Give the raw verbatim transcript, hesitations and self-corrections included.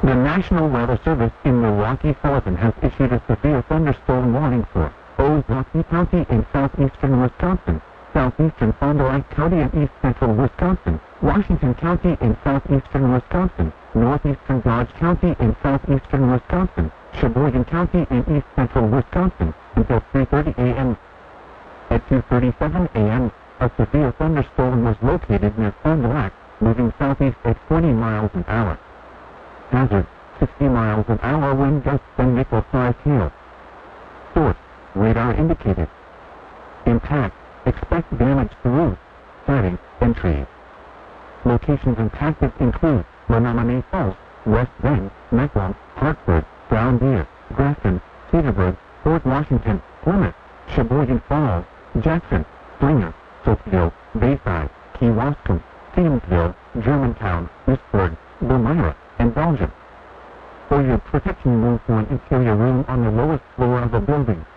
The National Weather Service in Milwaukee-Sullivan has issued a severe thunderstorm warning for Ozaukee County in southeastern Wisconsin, southeastern Fond du Lac County and east central Wisconsin, Washington County in southeastern Wisconsin, northeastern Dodge County in southeastern Wisconsin, Sheboygan County in east central Wisconsin, until three thirty a m At two thirty-seven a m, a severe thunderstorm was located near Fond du Lac, moving southeast at forty miles an hour. Hazard, sixty miles an hour wind gusts and nickel-sized hail. Source, radar indicated. Impact, expect damage to roofs, siding, and trees. Locations impacted include Menominee Falls, West Bend, Mequon, Hartford, Brown Deer, Grafton, Cedarburg, Fort Washington, Plymouth, Sheboygan Falls, Jackson, Slinger, Soapville, Bayside, Key Wascom, Thiensville, Germantown, Eastford, Belmira, and Belgium. For your protection, move to an interior room on the lowest floor of a building.